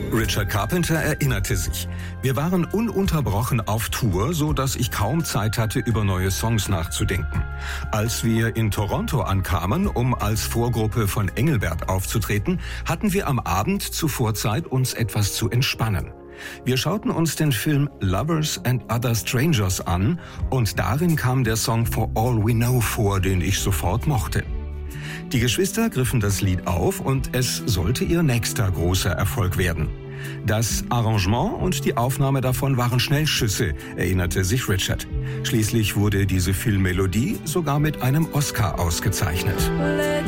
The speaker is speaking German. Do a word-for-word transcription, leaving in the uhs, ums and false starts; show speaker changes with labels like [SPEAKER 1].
[SPEAKER 1] Richard Carpenter erinnerte sich: Wir waren ununterbrochen auf Tour, so dass ich kaum Zeit hatte, über neue Songs nachzudenken. Als wir in Toronto ankamen, um als Vorgruppe von Engelbert aufzutreten, hatten wir am Abend zuvor Zeit, uns etwas zu entspannen. Wir schauten uns den Film Lovers and Other Strangers an und darin kam der Song For All We Know vor, den ich sofort mochte. Die Geschwister griffen das Lied auf und es sollte ihr nächster großer Erfolg werden. Das Arrangement und die Aufnahme davon waren Schnellschüsse, erinnerte sich Richard. Schließlich wurde diese Filmmelodie sogar mit einem Oscar ausgezeichnet.